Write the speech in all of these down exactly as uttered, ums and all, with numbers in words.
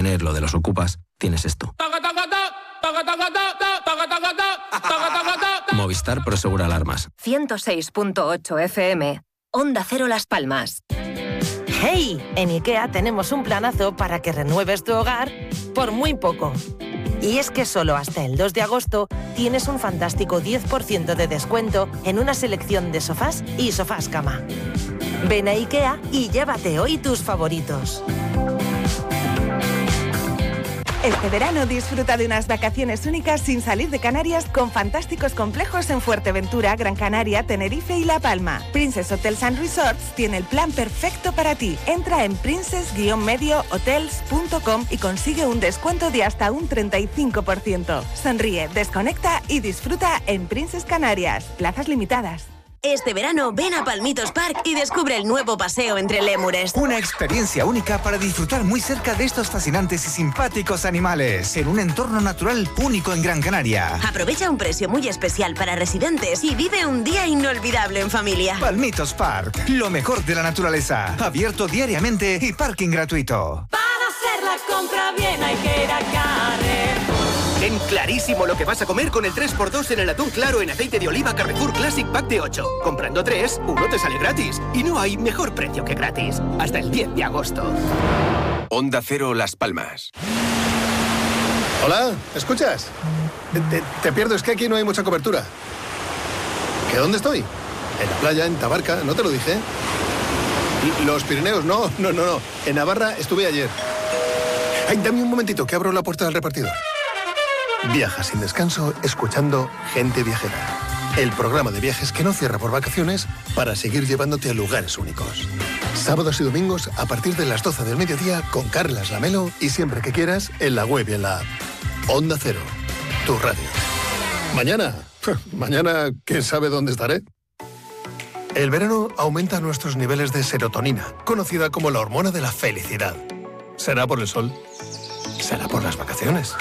mantener lo de los ocupas, tienes esto. Movistar Prosegura Alarmas. ciento seis punto ocho F M. Onda Cero Las Palmas. ¡Hey! En IKEA tenemos un planazo para que renueves tu hogar por muy poco. Y es que solo hasta el dos de agosto tienes un fantástico diez por ciento de descuento en una selección de sofás y sofás cama. Ven a IKEA y llévate hoy tus favoritos. Este verano disfruta de unas vacaciones únicas sin salir de Canarias con fantásticos complejos en Fuerteventura, Gran Canaria, Tenerife y La Palma. Princess Hotels and Resorts tiene el plan perfecto para ti. Entra en princess medio hotels punto com y consigue un descuento de hasta un treinta y cinco por ciento. Sonríe, desconecta y disfruta en Princess Canarias. Plazas limitadas. Este verano ven a Palmitos Park y descubre el nuevo paseo entre lémures. Una experiencia única para disfrutar muy cerca de estos fascinantes y simpáticos animales, en un entorno natural único en Gran Canaria. Aprovecha un precio muy especial para residentes y vive un día inolvidable en familia. Palmitos Park, lo mejor de la naturaleza, abierto diariamente y parking gratuito. Para hacer la compra bien hay que ir a Carrefour. Ten clarísimo lo que vas a comer con el tres por dos en el atún claro en aceite de oliva Carrefour Classic Pack de ocho. Comprando tres, uno te sale gratis. Y no hay mejor precio que gratis. Hasta el diez de agosto. Onda Cero Las Palmas. Hola, ¿escuchas? Te, te, te pierdo, es que aquí no hay mucha cobertura. ¿Que dónde estoy? En la playa, en Tabarca, ¿no te lo dije? Los Pirineos, no, no, no, no. En Navarra estuve ayer. Ay, dame un momentito, que abro la puerta del repartidor. Viaja sin descanso escuchando Gente Viajera, el programa de viajes que no cierra por vacaciones para seguir llevándote a lugares únicos. Sábados y domingos a partir de las doce del mediodía con Carlas Lamelo y siempre que quieras en la web y en la app. Onda Cero, tu radio. Mañana, mañana, ¿quién sabe dónde estaré? El verano aumenta nuestros niveles de serotonina, conocida como la hormona de la felicidad. ¿Será por el sol? ¿Será por las vacaciones?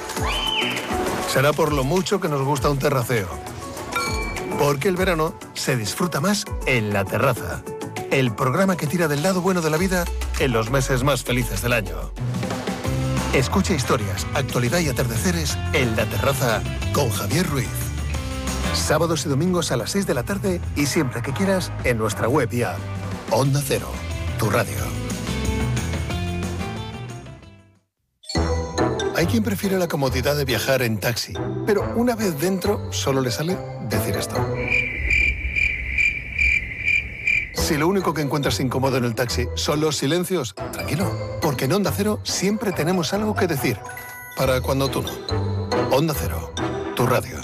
Será por lo mucho que nos gusta un terraceo. Porque el verano se disfruta más en La Terraza, el programa que tira del lado bueno de la vida en los meses más felices del año. Escucha historias, actualidad y atardeceres en La Terraza con Javier Ruiz. Sábados y domingos a las seis de la tarde y siempre que quieras en nuestra web y app. Onda Cero, tu radio. Hay quien prefiere la comodidad de viajar en taxi, pero una vez dentro solo le sale decir esto. Si lo único que encuentras incómodo en el taxi son los silencios, tranquilo, porque en Onda Cero siempre tenemos algo que decir, para cuando tú no. Onda Cero, tu radio.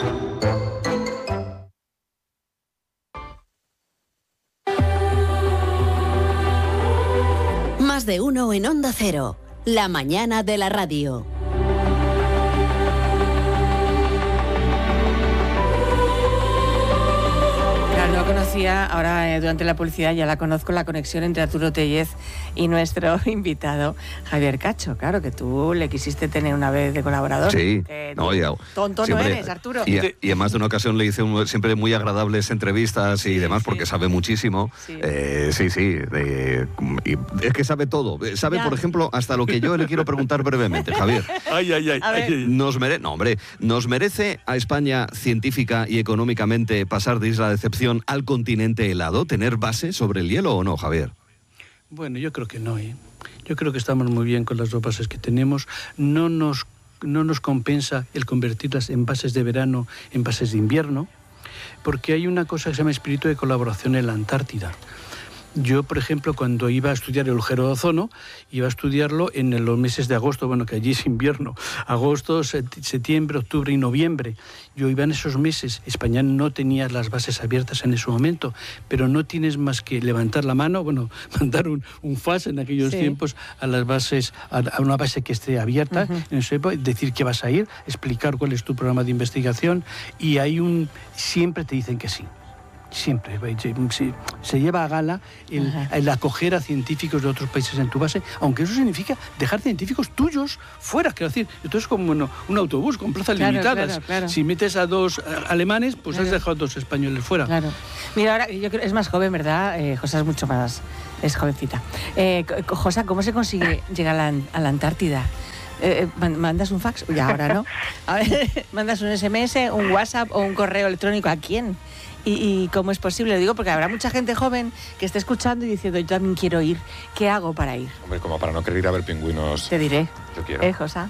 Más de uno en Onda Cero, la mañana de la radio. No conocía, ahora eh, durante la publicidad ya la conozco, la conexión entre Arturo Tellez y nuestro invitado Javier Cacho. Claro, que tú le quisiste tener una vez de colaborador. Sí, eh, no, ya, tonto siempre, no eres, Arturo. Y, y en más de una ocasión le hice un, siempre muy agradables entrevistas y sí, demás, sí, porque sabe muchísimo. Sí, eh, sí, sí de, y es que sabe todo. Sabe, ya, por ejemplo, hasta lo que yo le quiero preguntar brevemente, Javier. Ay, ay, ay. ay. Nos mere, no, hombre, ¿nos merece a España científica y económicamente pasar de isla de excepción al continente helado, tener base sobre el hielo o no, Javier? Bueno, yo creo que no, ¿eh? Yo creo que estamos muy bien con las dos bases que tenemos. No nos, no nos compensa el convertirlas en bases de verano, en bases de invierno, porque hay una cosa que se llama espíritu de colaboración en la Antártida. Yo, por ejemplo, cuando iba a estudiar el agujero de ozono, iba a estudiarlo en los meses de agosto, bueno, que allí es invierno, agosto, septiembre, octubre y noviembre. Yo iba en esos meses. España no tenía las bases abiertas en ese momento, pero no tienes más que levantar la mano, bueno, mandar un, un fax en aquellos sí. tiempos a las bases, a, a una base que esté abierta, uh-huh. en ese, decir que vas a ir, explicar cuál es tu programa de investigación, y hay un, siempre te dicen que sí. Siempre se, se lleva a gala el, el acoger a científicos de otros países en tu base, aunque eso significa dejar científicos tuyos fuera, quiero decir, entonces como bueno, un autobús con plazas claro, limitadas, claro, claro. Si metes a dos alemanes, pues claro. has dejado a dos españoles fuera. Claro. Mira, ahora yo creo es más joven, ¿verdad? Eh, José es mucho más, es jovencita. Eh, José, ¿cómo se consigue llegar a la, a la Antártida? Eh, ¿Mandas un fax? Ya, ahora no. A ver, ¿mandas un ese eme ese, un WhatsApp o un correo electrónico? ¿A quién? ¿Y, y cómo es posible? Lo digo porque habrá mucha gente joven que esté escuchando y diciendo, yo también quiero ir. ¿Qué hago para ir? Hombre, como para no querer ir a ver pingüinos. Te diré. Yo quiero. ¿Eh, Josa?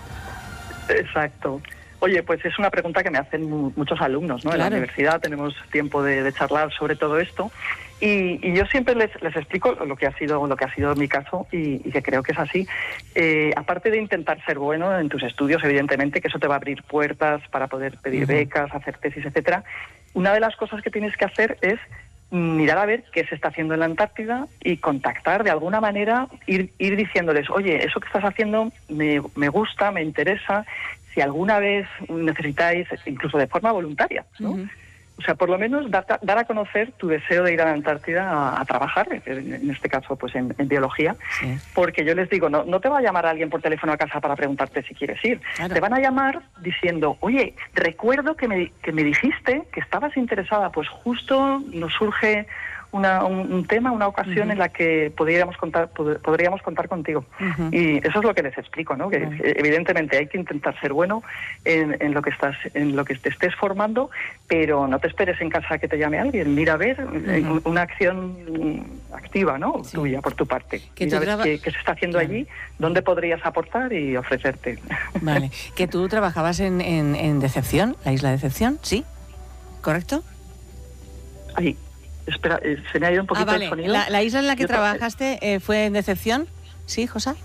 Exacto. Oye, pues es una pregunta que me hacen mu- muchos alumnos, ¿no? Claro. En la universidad tenemos tiempo de, de charlar sobre todo esto. Y, y yo siempre les, les explico lo que ha sido lo que ha sido mi caso y, y que creo que es así. Eh, aparte de intentar ser bueno en tus estudios, evidentemente, que eso te va a abrir puertas para poder pedir uh-huh. becas, hacer tesis, etcétera. Una de las cosas que tienes que hacer es mirar a ver qué se está haciendo en la Antártida y contactar de alguna manera, ir, ir diciéndoles, oye, eso que estás haciendo me, me gusta, me interesa, si alguna vez necesitáis, incluso de forma voluntaria, ¿no? Uh-huh. O sea, por lo menos dar, dar a conocer tu deseo de ir a la Antártida a, a trabajar, en este caso pues en, en biología, sí. Porque yo les digo, no, no te va a llamar alguien por teléfono a casa para preguntarte si quieres ir. Claro. Te van a llamar diciendo, oye, recuerdo que me, que me dijiste que estabas interesada, pues justo nos surge una, un, un tema, una ocasión uh-huh. en la que podríamos contar, pod- podríamos contar contigo. Uh-huh. Y eso es lo que les explico, ¿no? Que uh-huh. evidentemente hay que intentar ser bueno en, en lo que estás, en lo que te estés formando, pero no te esperes en casa a que te llame alguien. Mira a ver uh-huh. una acción activa, ¿no? Sí. Tuya por tu parte. Que Mira a ver traba... qué, qué se está haciendo claro. allí, dónde podrías aportar y ofrecerte. Vale. Que tú trabajabas en, en, en Decepción, la isla de Decepción, ¿sí? ¿Correcto? Ahí. Espera, eh, se me ha ido un poquito ah, vale. el sonido. La, la isla en la que trabajaste eh, fue en Decepción, ¿sí, Josa?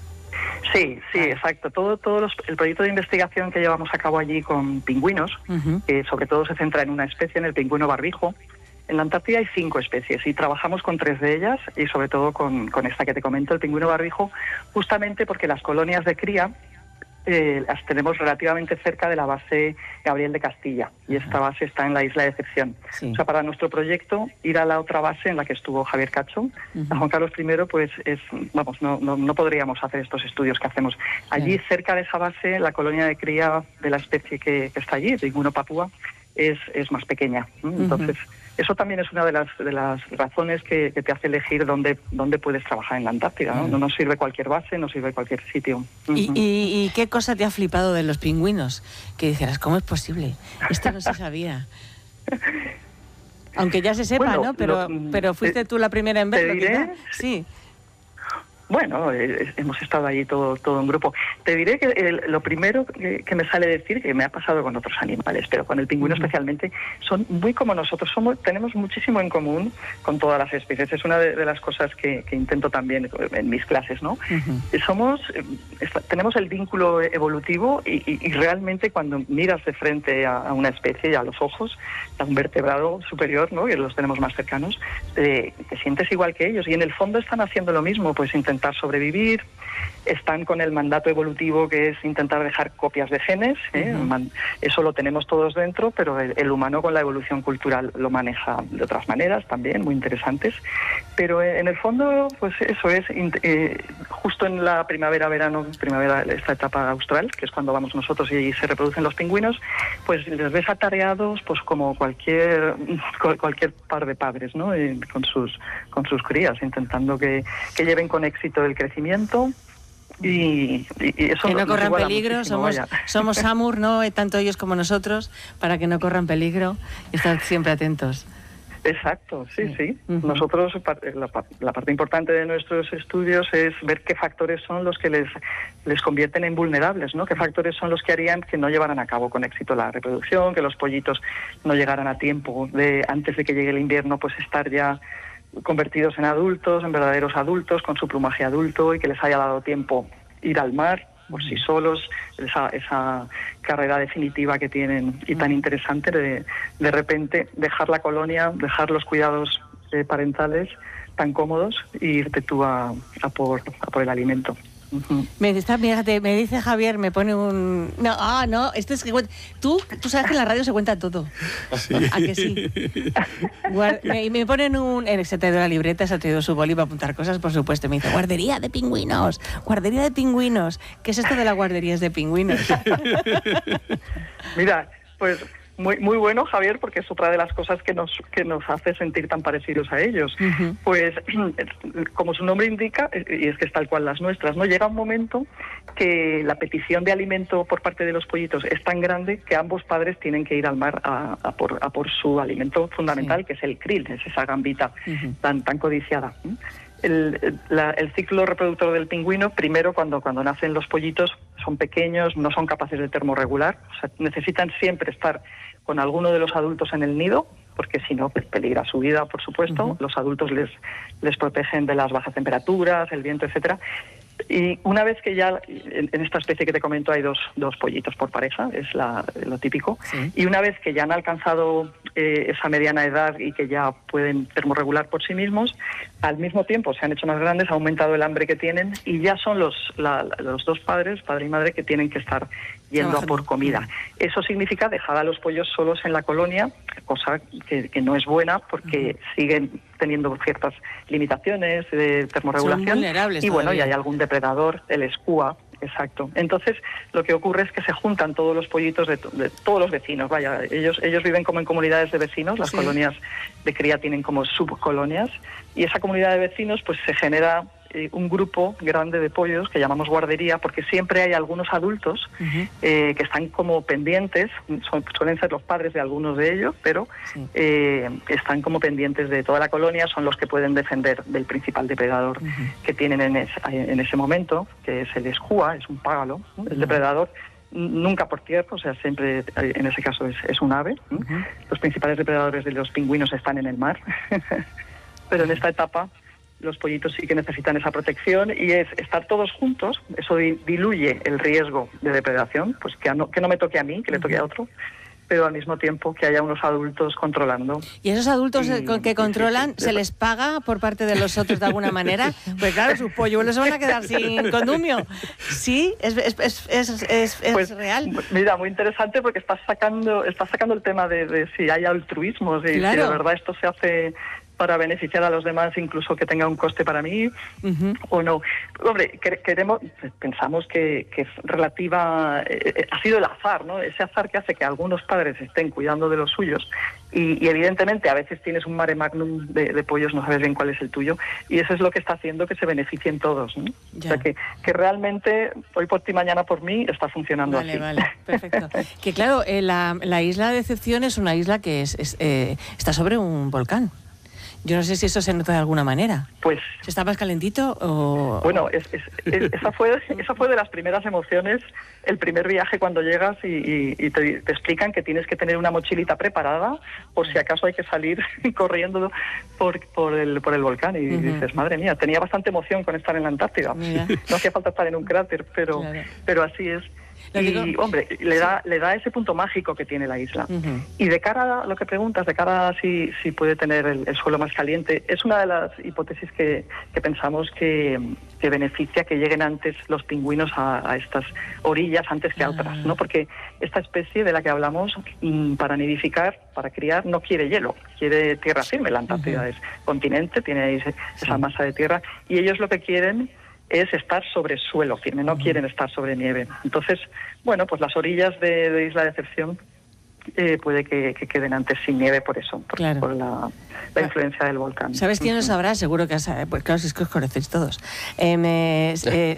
Sí, sí, ah. exacto. Todo, todo los, el proyecto de investigación que llevamos a cabo allí con pingüinos, uh-huh. que sobre todo se centra en una especie, en el pingüino barbijo. En la Antártida hay cinco especies y trabajamos con tres de ellas y sobre todo con, con esta que te comento, el pingüino barbijo, justamente porque las colonias de cría Eh, las tenemos relativamente cerca de la base Gabriel de Castilla y esta base está en la isla de Decepción. Sí. O sea, para nuestro proyecto ir a la otra base en la que estuvo Javier Cacho, uh-huh. a Juan Carlos primero, pues es, vamos, no, no, no podríamos hacer estos estudios que hacemos. Allí sí. cerca de esa base, la colonia de cría de la especie que, que está allí, el pingüino papúa, es, es más pequeña. Entonces, uh-huh. eso también es una de las de las razones que, que te hace elegir dónde dónde puedes trabajar en la Antártida, ¿no? No nos sirve cualquier base, no sirve cualquier sitio. Uh-huh. ¿Y, y, ¿Y qué cosa te ha flipado de los pingüinos? Que dijeras, ¿cómo es posible? Esto no se sabía. Aunque ya se sepa, bueno, ¿no? Pero, lo, pero fuiste tú la primera en verlo, ¿quizás? Sí. Bueno, eh, hemos estado allí todo todo en grupo. Te diré que el, lo primero que, que me sale decir, que me ha pasado con otros animales, pero con el pingüino uh-huh. especialmente, son muy como nosotros, somos tenemos muchísimo en común con todas las especies. Es una de, de las cosas que, que intento también en mis clases, ¿no? Uh-huh. Somos, est- tenemos el vínculo evolutivo y, y, y realmente cuando miras de frente a, a una especie y a los ojos, a un vertebrado superior, ¿no? Que los tenemos más cercanos, eh, te sientes igual que ellos y en el fondo están haciendo lo mismo, pues intentar sobrevivir, están con el mandato evolutivo que es intentar dejar copias de genes, ¿eh? uh-huh. Eso lo tenemos todos dentro, pero el, el humano con la evolución cultural lo maneja de otras maneras también, muy interesantes, pero en el fondo pues eso es, eh, justo en la primavera-verano, primavera, esta etapa austral, que es cuando vamos nosotros y se reproducen los pingüinos, pues les ves atareados pues como cualquier cualquier par de padres, ¿no? Eh, con sus con sus crías, intentando que, que lleven con éxito el crecimiento y, y, y eso que no corran peligro, somos vaya. somos Samur, ¿no? Tanto ellos como nosotros, para que no corran peligro y estar siempre atentos. Exacto, sí, sí. sí. Uh-huh. Nosotros, la, la parte importante de nuestros estudios es ver qué factores son los que les, les convierten en vulnerables, ¿no? Qué factores son los que harían que no llevaran a cabo con éxito la reproducción, que los pollitos no llegaran a tiempo de antes de que llegue el invierno, pues estar ya convertidos en adultos, en verdaderos adultos, con su plumaje adulto y que les haya dado tiempo ir al mar por sí solos, esa, esa carrera definitiva que tienen y tan interesante de de repente dejar la colonia, dejar los cuidados eh, parentales tan cómodos e irte tú a, a, por, a por el alimento. Uh-huh. Me, está, fíjate, me dice Javier, me pone un... No, ah, no, esto es que... Tú, tú sabes que en la radio se cuenta todo. Sí. ¿A que sí? Guard, me, me ponen un... Se ha traído la libreta, se ha traído su boli para apuntar cosas, por supuesto. Me dice, guardería de pingüinos, guardería de pingüinos. ¿Qué es esto de las guarderías de pingüinos? Mira, pues... muy muy bueno, Javier, porque es otra de las cosas que nos que nos hace sentir tan parecidos a ellos. Uh-huh. Pues, como su nombre indica, y es que es tal cual las nuestras, ¿no? Llega un momento que la petición de alimento por parte de los pollitos es tan grande que ambos padres tienen que ir al mar a, a, por, a por su alimento fundamental, sí. que es el krill, es esa gambita uh-huh. tan tan codiciada. El, la, el ciclo reproductor del pingüino, primero cuando, cuando nacen los pollitos, son pequeños, no son capaces de termorregular, o sea, necesitan siempre estar con alguno de los adultos en el nido, porque si no, pues, peligra su vida, por supuesto. Uh-huh. Los adultos les, les protegen de las bajas temperaturas, el viento, etcétera. Y una vez que ya, en, en esta especie que te comento, hay dos, dos pollitos por pareja, es la, lo típico, sí. y una vez que ya han alcanzado eh, esa mediana edad y que ya pueden termorregular por sí mismos, al mismo tiempo se han hecho más grandes, ha aumentado el hambre que tienen y ya son los, la, los dos padres, padre y madre, que tienen que estar yendo a por comida. Eso significa dejar a los pollos solos en la colonia, cosa que, que no es buena porque uh-huh. siguen teniendo ciertas limitaciones de termorregulación. Son vulnerables y bueno, todavía. Y hay algún depredador, el escúa, exacto. Entonces, lo que ocurre es que se juntan todos los pollitos de, de todos los vecinos, vaya, ellos ellos viven como en comunidades de vecinos, las sí. colonias de cría tienen como subcolonias, y esa comunidad de vecinos pues se genera eh, un grupo grande de pollos que llamamos guardería, porque siempre hay algunos adultos uh-huh. eh, que están como pendientes, son, suelen ser los padres de algunos de ellos, pero sí. eh, están como pendientes de toda la colonia, son los que pueden defender del principal depredador uh-huh. que tienen en, es, en ese momento, que es el escúa, es un págalo, ¿no? El uh-huh. depredador nunca por tierra, o sea, siempre en ese caso es, es un ave. Uh-huh. Los principales depredadores de los pingüinos están en el mar, pero en esta etapa los pollitos sí que necesitan esa protección y es estar todos juntos, eso diluye el riesgo de depredación, pues que no, que no me toque a mí, que le toque a otro, pero al mismo tiempo que haya unos adultos controlando. ¿Y esos adultos y, que controlan, sí, sí, se les paga por parte de los otros de alguna manera? Pues claro, sus polluelos se van a quedar sin condumio. Sí, es, es, es, es, es, es pues, real. Mira, muy interesante porque estás sacando, estás sacando el tema de, de si hay altruismo, si, claro. si de verdad esto se hace para beneficiar a los demás, incluso que tenga un coste para mí, uh-huh. o no. Hombre, queremos, pensamos que, que es relativa, eh, ha sido el azar, ¿no? Ese azar que hace que algunos padres estén cuidando de los suyos y, y evidentemente a veces tienes un mare magnum de, de pollos, no sabes bien cuál es el tuyo, y eso es lo que está haciendo que se beneficien todos, ¿no? O sea, que, que realmente hoy por ti, mañana por mí, está funcionando vale, así. Vale, perfecto. Que claro, eh, la, la isla de Decepción es una isla que es, es, eh, está sobre un volcán. Yo no sé si eso se nota de alguna manera. Pues ¿se está más calentito o...? Bueno, es, es, es, esa, fue, esa fue de las primeras emociones, el primer viaje cuando llegas y, y, y te, te explican que tienes que tener una mochilita preparada por si acaso hay que salir corriendo por, por, el, por el volcán. Y uh-huh. dices, madre mía, tenía bastante emoción con estar en la Antártida. Mira. No hacía falta estar en un cráter, pero, claro. pero así es. Y, hombre, le da le da ese punto mágico que tiene la isla. Uh-huh. Y de cara a lo que preguntas, de cara a si, si puede tener el, el suelo más caliente, es una de las hipótesis que, que pensamos que, que beneficia que lleguen antes los pingüinos a, a estas orillas antes que a otras, ¿no? Porque esta especie de la que hablamos, para nidificar, para criar, no quiere hielo, quiere tierra firme. La Antártida uh-huh. es continente, tiene ahí esa sí. masa de tierra, y ellos lo que quieren es estar sobre suelo firme, no uh-huh. quieren estar sobre nieve. Entonces, bueno, pues las orillas de, de Isla Decepción eh, puede que, que queden antes sin nieve por eso, por, claro. por la, la influencia del volcán. ¿Sabes quién lo sabrá? Seguro que... Pues claro, es que os conocéis todos. Eh, me, eh,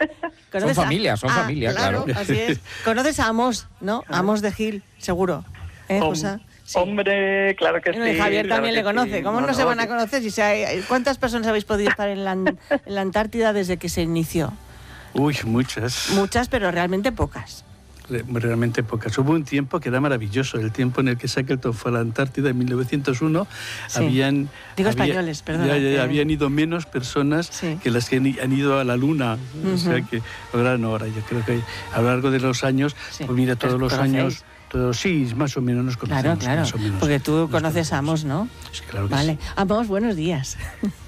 son familia, son ah, familia, claro. claro. Así es. Conoces a Amos, ¿no? Amos de Gil, seguro. ¿Eh, Rosa? Sí. Hombre, claro que bueno, sí. Javier claro también le conoce. Sí. ¿Cómo no, no se van a conocer? Si se hay, ¿cuántas personas habéis podido estar en la, en la Antártida desde que se inició? Uy, muchas. Muchas, pero realmente pocas. Realmente pocas. Hubo un tiempo que era maravilloso, el tiempo en el que Shackleton fue a la Antártida en mil novecientos uno. Sí. Habían, Digo había, españoles, perdón. Ya, ya, ya, habían ido menos personas sí. que las que han ido a la Luna. Uh-huh. O sea que ahora no, ahora yo creo que a lo largo de los años, sí. pues mira, todos los ¿conocéis? años... Todos, sí, más o menos nos conocemos. Claro, claro, más o menos, porque tú conoces a Amos, ¿no? Sí, claro que vale. sí. Amos, buenos días.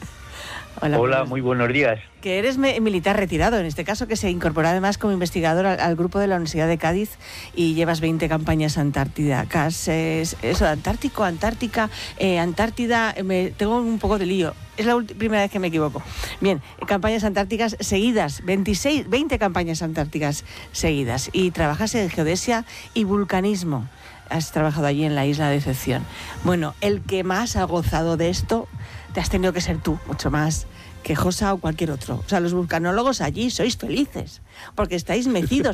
Hola, Hola muy buenos días. Que eres me- militar retirado, en este caso, que se incorporó además como investigador al, al grupo de la Universidad de Cádiz y llevas veinte campañas antárticas. Es, eso, Antártico, Antártica, eh, Antártida, me, tengo un poco de lío. Es la ulti- primera vez que me equivoco. Bien, campañas antárticas seguidas, veintiséis, veinte campañas antárticas seguidas. Y trabajas en geodesia y vulcanismo. has trabajado allí en la isla de Decepción. Bueno, el que más ha gozado de esto, te has tenido que ser tú, mucho más que Josa o cualquier otro. O sea, los vulcanólogos allí sois felices, porque estáis mecidos